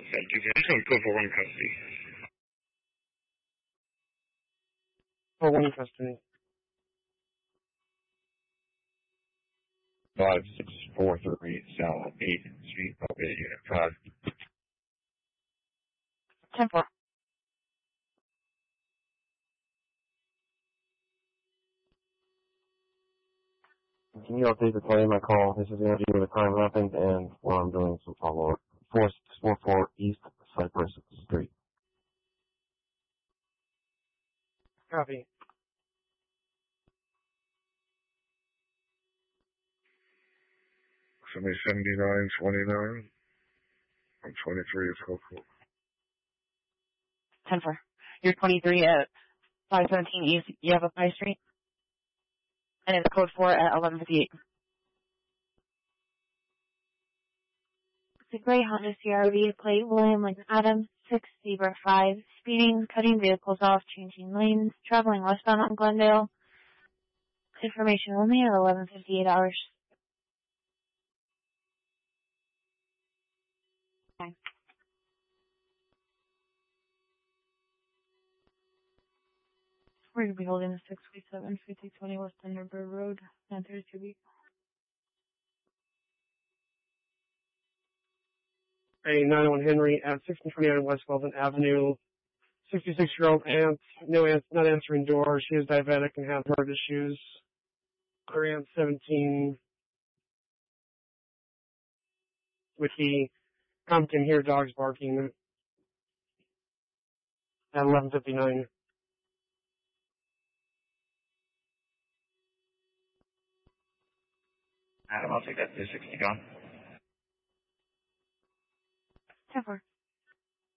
Thank you. Very good for one custody. For one custody. 5643 South 8th Street, Papa Unit 5. 10-4. Can you update the claim I call? This is Andy with the crime happened and while I'm doing some follow-up. 4644 East Cypress Street. Copy. Somebody 7929. I'm 23 is hopeful. 10-4. You're 23 at 517 East Yavapai Street. And it's code 4 at 1158. It's a gray Honda CRV plate, William Lincoln Adams, 6 Zebra 5, speeding, cutting vehicles off, changing lanes, traveling westbound on Glendale. Information only at 11:58 hours. Okay. We're going to be holding the 637 5020 West Thunderbird Road, 932B. A 91 Henry at 1629 West Weldon Avenue. 66-year-old aunt, not answering door. She is diabetic and has heart issues. Clear aunt 17 with the can hear dogs barking at 11:59. Adam, I'll take that 260 gone. 10-4.